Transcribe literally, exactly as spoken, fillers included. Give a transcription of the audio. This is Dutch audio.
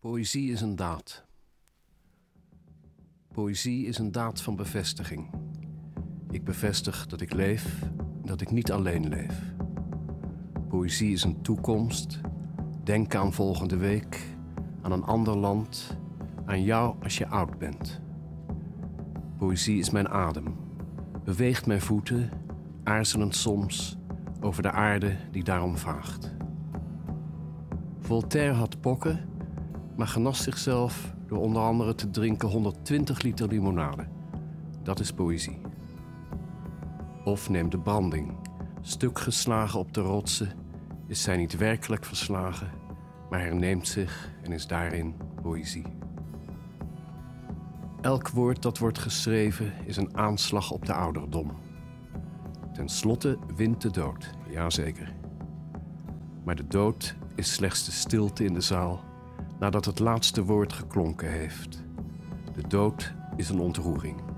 Poëzie is een daad. Poëzie is een daad van bevestiging. Ik bevestig dat ik leef, dat ik niet alleen leef. Poëzie is een toekomst. Denk aan volgende week, aan een ander land, aan jou als je oud bent. Poëzie is mijn adem, beweegt mijn voeten, aarzelend soms, over de aarde die daarom vaagt. Voltaire had pokken, maar genas zichzelf door onder andere te drinken honderdtwintig liter limonade. Dat is poëzie. Of neem de branding. Stuk geslagen op de rotsen is zij niet werkelijk verslagen, maar herneemt zich en is daarin poëzie. Elk woord dat wordt geschreven is een aanslag op de ouderdom. Ten slotte wint de dood, jazeker. Maar de dood is slechts de stilte in de zaal nadat het laatste woord geklonken heeft. De dood is een ontroering.